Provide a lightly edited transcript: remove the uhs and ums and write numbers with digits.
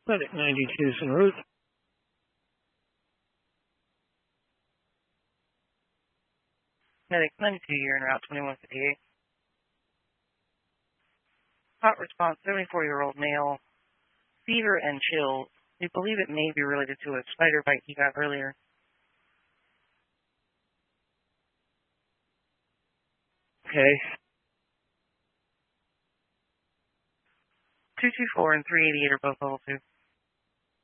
Medic 92 is en route. Medic 92, you're en route 2158. Hot response, 74-year-old male, fever and chills. We believe it may be related to a spider bite he got earlier. Okay. 224 and 388 are both level 2.